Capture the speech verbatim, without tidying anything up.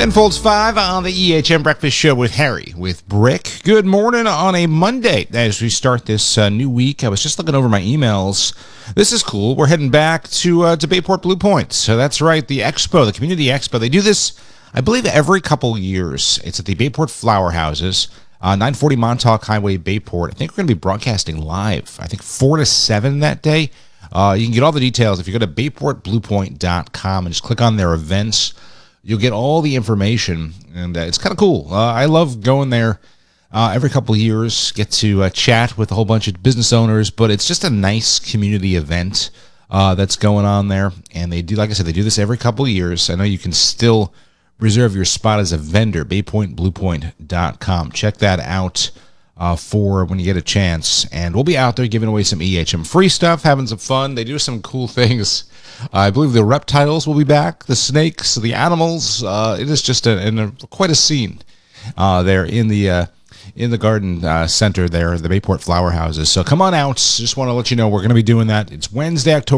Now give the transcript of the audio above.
ten Folds five on the E H M Breakfast Show with Harry, with Brick. Good morning on a Monday as we start this uh, new week. I was just looking over my emails. This is cool. We're heading back to, uh, to Bayport Blue Point. So that's right, the expo, the community expo. They do this, I believe, every couple years. It's at the Bayport Flower Houses, uh, nine forty Montauk Highway, Bayport. I think we're going to be broadcasting live, I think four to seven that day. Uh, you can get all the details if you go to bayport blue point dot com and just click on their events. You'll get all the information, and uh, it's kind of cool. Uh, I love going there uh, every couple of years, get to uh, chat with a whole bunch of business owners, but it's just a nice community event uh, that's going on there. And they do, like I said, they do this every couple of years. I know you can still reserve your spot as a vendor, bayport blue point dot com. Check that out uh, for when you get a chance. And we'll be out there giving away some E H M free stuff, having some fun. They do some cool things. I believe the reptiles will be back, the snakes, the animals. Uh, it is just a, a, quite a scene uh, there in the uh, in the garden uh, center there, the Bayport Flower Houses. So come on out. Just want to let you know we're going to be doing that. It's Wednesday, October